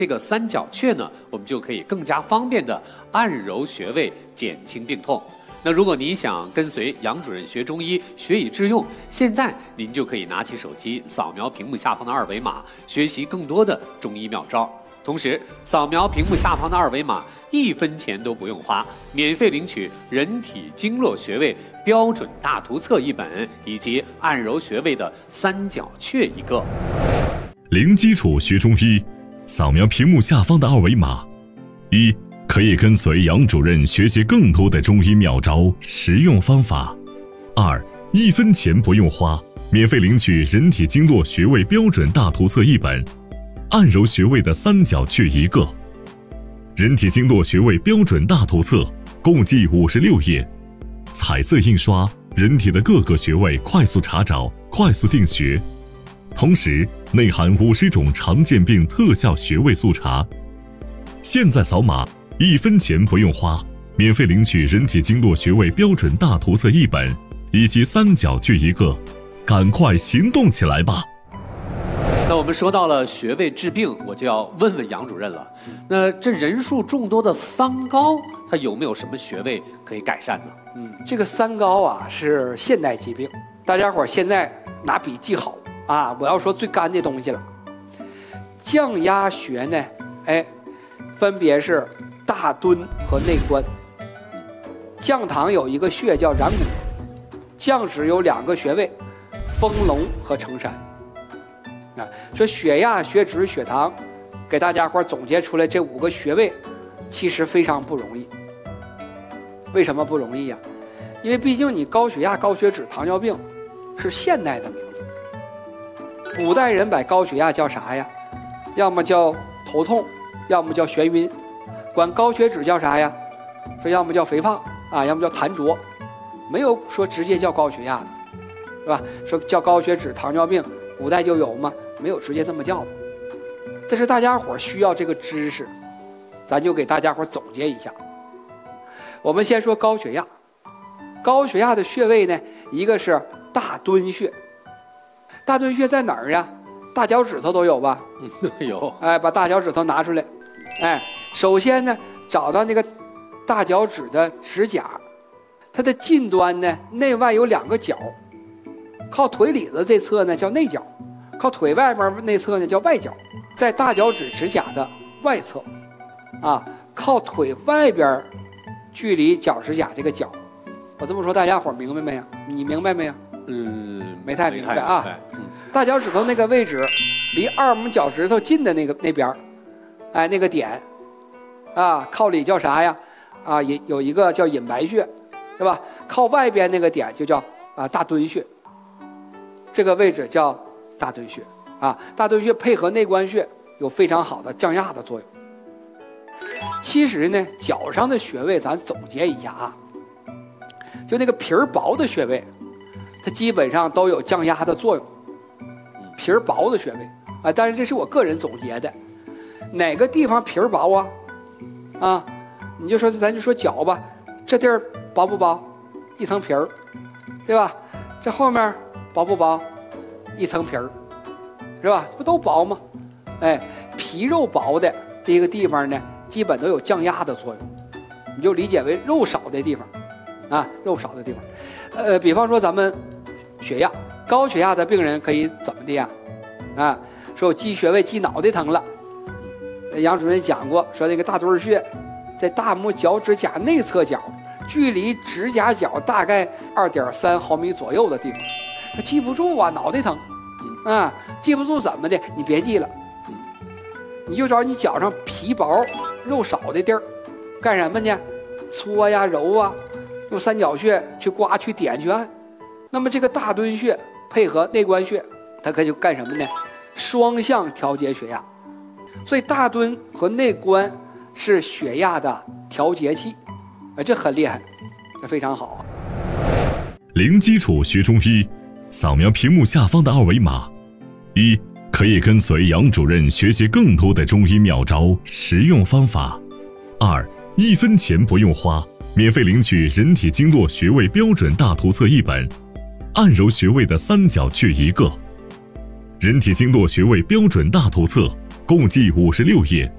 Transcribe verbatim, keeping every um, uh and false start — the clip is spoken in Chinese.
这个三角穴呢，我们就可以更加方便的按揉穴位，减轻病痛。那如果您想跟随杨主任学中医，学以致用，现在您就可以拿起手机，扫描屏幕下方的二维码，学习更多的中医妙招。同时，扫描屏幕下方的二维码，一分钱都不用花，免费领取人体经络穴位标准大图册一本，以及按揉穴位的三角穴一个。 零基础学中医，扫描屏幕下方的二维码，一可以跟随杨主任学习更多的中医妙招、实用方法；二一分钱不用花，免费领取人体经络穴位标准大图册一本，按揉穴位的三角穴一个。人体经络穴位标准大图册共计五十六页，彩色印刷，人体的各个穴位快速查找、快速定穴，同时内含五十种常见病特效穴位速查。现在扫码，一分钱不用花，免费领取人体经络穴位标准大图册一本，以及三角穴一个，赶快行动起来吧！ 那我们说到了穴位治病，我就要问问杨主任了。那这人数众多的三高，它有没有什么穴位可以改善呢？ 嗯，这个三高啊是现代疾病，大家伙现在拿笔记好啊！我要说最干的东西了，降压穴呢，哎，分别是大敦和内关。降堂有一个穴叫然谷，降趾有两个穴位，丰隆和承山。啊，说血压、血脂、血糖，给大家伙总结出来这五个穴位，其实非常不容易。为什么不容易呀？因为毕竟你高血压、高血脂、糖尿病是现代的名字，古代人把高血压叫啥呀？要么叫头痛，要么叫眩晕。管高血脂叫啥呀？说要么叫肥胖啊，要么叫痰浊，没有说直接叫高血压的，是吧？说叫高血脂、糖尿病。古代就有吗？没有直接这么叫的。但是大家伙需要这个知识，咱就给大家伙总结一下。我们先说高血压，高血压的穴位呢，一个是大敦穴。大敦穴在哪儿啊？大脚趾头都有吧？ 有。 哎，把大脚趾头拿出来。哎，首先呢，找到那个大脚趾的指甲，它的近端呢，内外有两个角。靠腿里子这侧呢叫内角，靠腿外边内侧呢叫外角，在大脚趾指甲的外侧，啊，靠腿外边距离脚指甲这个角。我这么说大家伙明白没有？你明白没有？ 嗯， 没太明白啊。嗯、大脚趾头那个位置，离二拇脚趾头近的那个那边，哎，那个点，啊，靠里叫啥呀？啊，也有一个叫隐白穴，对吧？靠外边那个点就叫啊大敦穴。这个位置叫大敦穴啊，大敦穴配合内关穴有非常好的降压的作用。其实呢，脚上的穴位咱总结一下啊，就那个皮儿薄的穴位，它基本上都有降压的作用。皮儿薄的穴位啊，但是这是我个人总结的，哪个地方皮儿薄啊？啊，你就说咱就说脚吧，这地儿薄不薄？一层皮儿，对吧？这后面薄不薄？一层皮儿，是吧？这不都薄吗？哎，皮肉薄的这个地方呢，基本都有降压的作用，你就理解为肉少的地方，啊，肉少的地方。呃，比方说咱们血压，高血压的病人可以怎么的呀？啊，说我记穴位记脑袋疼了，杨主任讲过，说那个大墩穴在大拇脚趾甲内侧角，距离指甲角大概二点三毫米左右的地方。他记不住啊，脑袋疼，啊，记不住怎么的？你别记了，你就找你脚上皮薄、肉少的地儿，干什么呢？搓呀、揉啊，用三角穴去刮、去点、去按。那么这个大敦穴配合内关穴，它可以干什么呢？双向调节血压。所以大敦和内关是血压的调节器，啊，这很厉害，这非常好啊。 零基础学中医。扫描屏幕下方的二维码，一可以跟随杨主任学习更多的中医妙招、实用方法；二一分钱不用花，免费领取人体经络穴位标准大图册一本，按揉穴位的三角穴一个。人体经络穴位标准大图册共计五十六页，